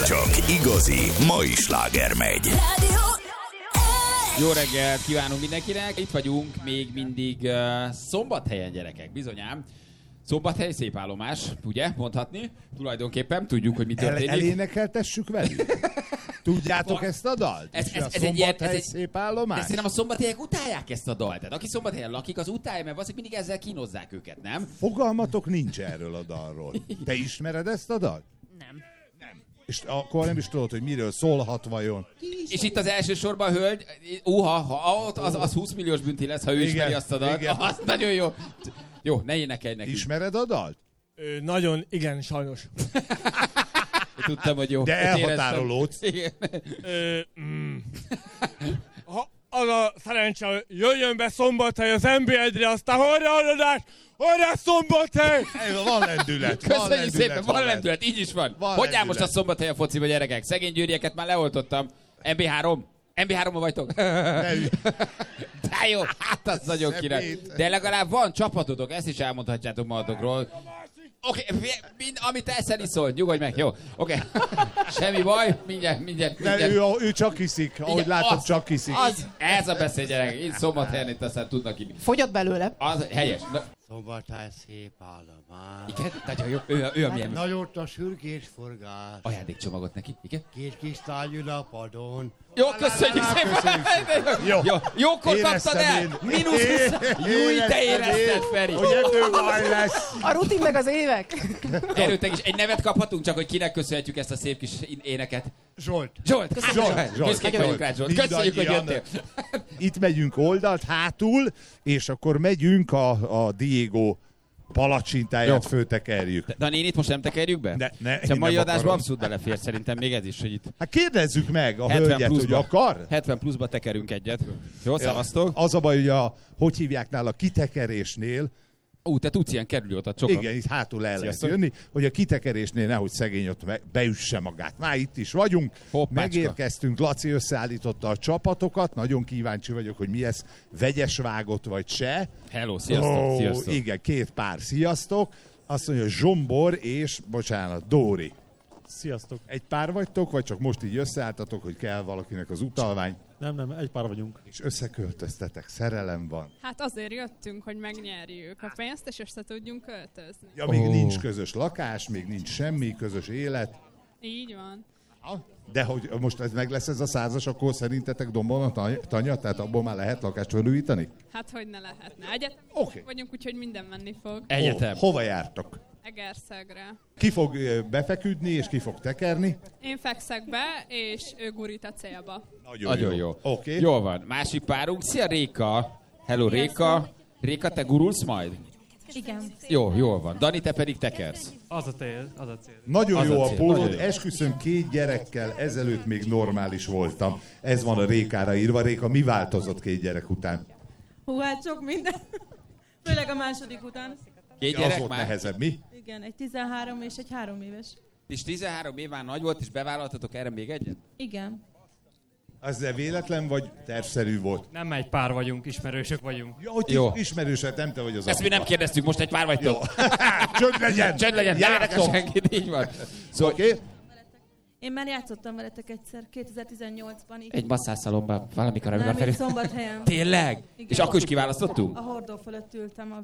Csak igazi mai sláger megy. Jó reggelt kívánunk mindenkinek. Itt vagyunk még mindig Szombathelyen, gyerekek, bizonyám. Szombathely szép állomás, ugye, mondhatni? Tulajdonképpen tudjuk, hogy mi történik. Elénekeltessük velük? Tudjátok ezt a dalt? Ez Szombathely szép állomás? De szerintem a szombathelyek utálják ezt a dalt. Tehát aki Szombathelyen lakik, az utálja, mert valószínűleg mindig ezzel kínozzák őket, nem? Fogalmatok nincs erről a dalról. Te ismered ezt a dalt? Nem. És akkor nem is tudod, hogy miről szólhat vajon. És itt az első sorban a hölgy, az 20 milliós bünti lesz, ha ő ismeri azt a dalt. Az nagyon jó. Jó, ne énekelj nekünk. Ismered a dalt? Nagyon, igen, sajnos. Tudtam, hogy jó. De elhatárolódsz. Ha az a szerencse, hogy jöjjön be Szombathely az NB1-re, aztán hajrá Szombathely! Van lendület. Köszönjük szépen, van lendület, így is van. Hogy áll most a Szombathely a fociba, gyerekek? Szegény győrieket már leoltottam. MB3? MB3-on vagytok? De jó, hát az nagyon király. De legalább van csapatotok, ezt is elmondhatjátok magatokról. Oké, amit eszed iszol, nyugodj meg, jó? Oké. Semmi baj, mindjárt. Ő csak iszik, ahogy látom, csak iszik. Ez a beszél, gyerek. Itt Szombathelyen itt aztán tudnak inni. Fogyott belőle. Az helyes. Szombathely szép állomás. Igen, nagyon jó. Ő a milyen. Nagyot a sürgés forgás. Ajándékcsomagot neki, igen. Két kis tárgyul a padon. Jó, köszönjük szépen! Jókor kaptad el! Mínusz 20! Júj, te érezted, Feri! Hogy ebből baj lesz! A rutin meg az évek. Erőtek is. Egy nevet kaphatunk, csak hogy kinek köszönhetjük ezt a szép kis éneket. Zsolt. Büszkék vagyunk rád, Zsolt. Köszönjük, hogy jöttél. Itt megyünk oldalt, hátul, és akkor megyünk a Diego palacsintáját föltekerjük. De a nénit most nem tekerjük be? Ne, a mai adásban abszolút belefér szerintem még ez is, hogy itt... Hát kérdezzük meg a hölgyet, hogy akar. 70 pluszba tekerünk egyet. Jó, szavaztok? Az a baj, hogy hogy hívják nála, kitekerésnél. Te tudsz ilyen kerülőt, sokan. Igen, itt hátul el lehet jönni, hogy a kitekerésnél nehogy szegény ott beüsse magát. Már itt is vagyunk, megérkeztünk, Laci összeállította a csapatokat, nagyon kíváncsi vagyok, hogy mi ez, vegyes vágott vagy se. Hello, sziasztok, sziasztok. Igen, két pár, sziasztok. Azt mondja, Zsombor és, Dóri. Sziasztok. Egy pár vagytok, vagy csak most így összeálltatok, hogy kell valakinek az utalvány? Nem, egy pár vagyunk. És összeköltöztetek, szerelem van. Hát azért jöttünk, hogy megnyerjük a pénzt, és össze tudjunk költözni. Ja, még nincs közös lakás, még nincs semmi, közös élet. Így van. De hogy most ez meg lesz ez a 100-as, akkor szerintetek dombon a tanya? Tehát abból már lehet lakást felújítani? Hát hogy ne lehetne. Egyetem vagyunk, úgyhogy minden menni fog. Egyetem. Hova jártok? Egerszegre. Ki fog befeküdni, és ki fog tekerni? Én fekszek be, és ő gurít a célba. Nagyon jó. Okay. Jól van. Másik párunk. Szia, Réka. Hello, Réka. Réka, te gurulsz majd? Igen. Jó, jól van. Dani, te pedig tekersz. Az a cél. Nagyon Az jó a a cél, pólód. nagyon jó. Esküszöm, 2 gyerekkel ezelőtt még normális voltam. Ez van a Rékára írva. Réka, mi változott 2 gyerek után? Hú, hát sok minden. Főleg a második után. 2 Az gyerek volt már? nehezebb, mi? Igen, egy 13 és egy 3 éves. És 13 év már nagy volt, és bevállaltatok erre még egyet? Igen. Az véletlen, vagy tervszerű volt? Nem egy pár vagyunk, ismerősök vagyunk. Jó. Ismerősed, nem te vagy az Ezt mi nem kérdeztük, most egy pár vagytok. Csönd legyen! Csönd legyen, járjátok senkit, így van. Szóval, Oké. Én már játszottam veletek egyszer, 2018-ban. Így. egy masszászalomban valamikor, amikor Nem, felé... itt Szombathelyen. Tényleg? Igen. És akkor is kiválasztottunk? A hordó fölött ültem a